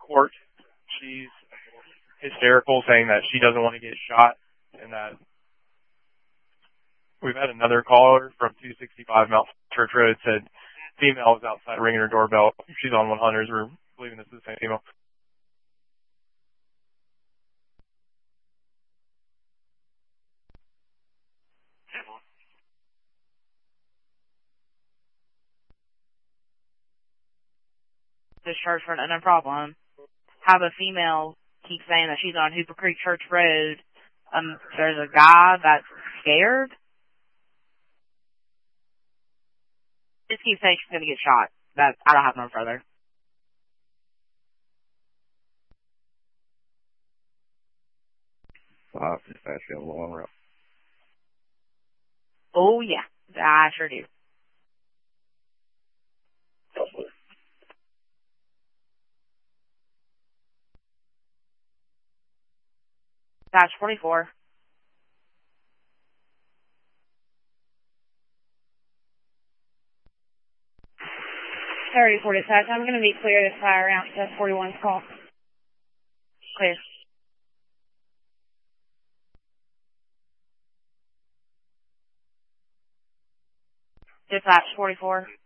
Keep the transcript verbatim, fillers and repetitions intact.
court. She's hysterical, saying that she doesn't want to get shot, and that we've had another caller from two sixty-five Mount Church Road said female is outside ringing her doorbell. She's on one hundreds. We're believing this is the same female. Discharge for no problem. Have a female keep saying that she's on Hooper Creek Church Road. Um, there's a guy that's scared. Just keep saying she's gonna get shot. That I don't have no further. Five dispatch on the long route. Oh yeah, I sure do. Dash forty-four. thirty forty dispatch. I'm going to be clear to fire out to forty-one's call. Clear. Dispatch forty-four.